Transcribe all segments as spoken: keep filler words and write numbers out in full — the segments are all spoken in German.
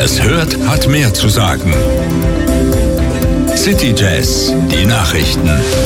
Wer es hört, hat mehr zu sagen. City Jazz, die Nachrichten.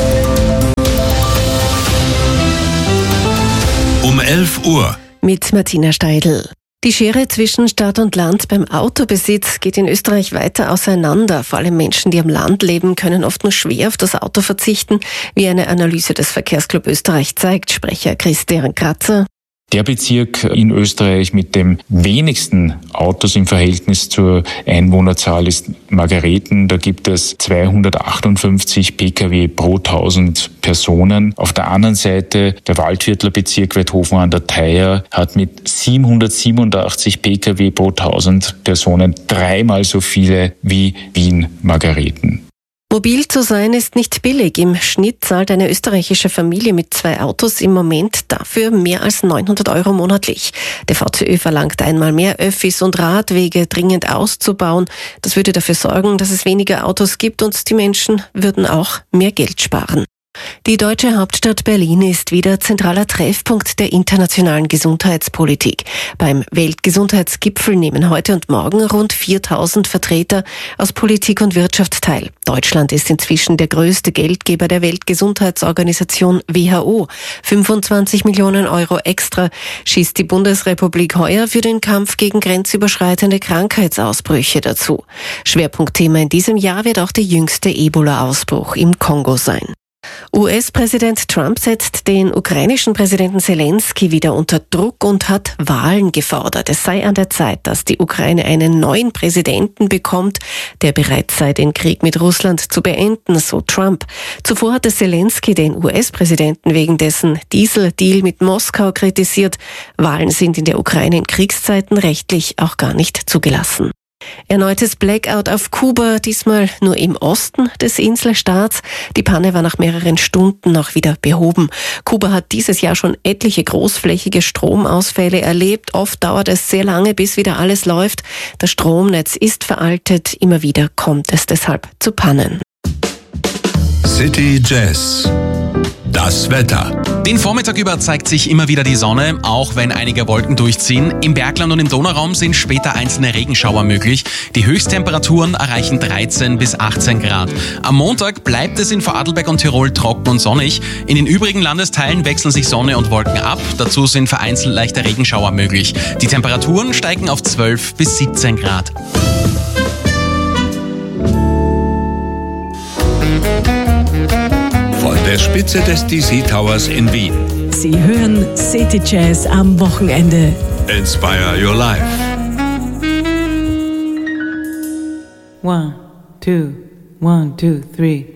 Um elf Uhr. Mit Martina Steidl. Die Schere zwischen Stadt und Land beim Autobesitz geht in Österreich weiter auseinander. Vor allem Menschen, die am Land leben, können oft nur schwer auf das Auto verzichten, wie eine Analyse des Verkehrsclub Österreich zeigt. Sprecher Christian Kratzer. Der Bezirk in Österreich mit dem wenigsten Autos im Verhältnis zur Einwohnerzahl ist Margareten. Da gibt es zweihundertachtundfünfzig Pkw pro tausend Personen. Auf der anderen Seite der Waldviertler Bezirk Weidhofen an der Theier hat mit siebenhundertsiebenundachtzig Pkw pro tausend Personen dreimal so viele wie Wien Margareten. Mobil zu sein ist nicht billig. Im Schnitt zahlt eine österreichische Familie mit zwei Autos im Moment dafür mehr als neunhundert Euro monatlich. Der V C Ö verlangt einmal mehr Öffis und Radwege dringend auszubauen. Das würde dafür sorgen, dass es weniger Autos gibt und die Menschen würden auch mehr Geld sparen. Die deutsche Hauptstadt Berlin ist wieder zentraler Treffpunkt der internationalen Gesundheitspolitik. Beim Weltgesundheitsgipfel nehmen heute und morgen rund viertausend Vertreter aus Politik und Wirtschaft teil. Deutschland ist inzwischen der größte Geldgeber der Weltgesundheitsorganisation W H O. fünfundzwanzig Millionen Euro extra schießt die Bundesrepublik heuer für den Kampf gegen grenzüberschreitende Krankheitsausbrüche dazu. Schwerpunktthema in diesem Jahr wird auch der jüngste Ebola-Ausbruch im Kongo sein. U S-Präsident Trump setzt den ukrainischen Präsidenten Zelensky wieder unter Druck und hat Wahlen gefordert. Es sei an der Zeit, dass die Ukraine einen neuen Präsidenten bekommt, der bereit sei, den Krieg mit Russland zu beenden, so Trump. Zuvor hatte Zelensky den U S-Präsidenten wegen dessen Dieseldeal mit Moskau kritisiert. Wahlen sind in der Ukraine in Kriegszeiten rechtlich auch gar nicht zugelassen. Erneutes Blackout auf Kuba, diesmal nur im Osten des Inselstaats. Die Panne war nach mehreren Stunden auch wieder behoben. Kuba hat dieses Jahr schon etliche großflächige Stromausfälle erlebt. Oft dauert es sehr lange, bis wieder alles läuft. Das Stromnetz ist veraltet. Immer wieder kommt es deshalb zu Pannen. City Jazz. Das Wetter. Den Vormittag über zeigt sich immer wieder die Sonne, auch wenn einige Wolken durchziehen. Im Bergland und im Donauraum sind später einzelne Regenschauer möglich. Die Höchsttemperaturen erreichen dreizehn bis achtzehn Grad. Am Montag bleibt es in Vorarlberg und Tirol trocken und sonnig. In den übrigen Landesteilen wechseln sich Sonne und Wolken ab. Dazu sind vereinzelt leichte Regenschauer möglich. Die Temperaturen steigen auf zwölf bis siebzehn Grad. Von der Spitze des D C Towers in Wien. Sie hören City Jazz am Wochenende. Inspire your life. One, two, one, two, three.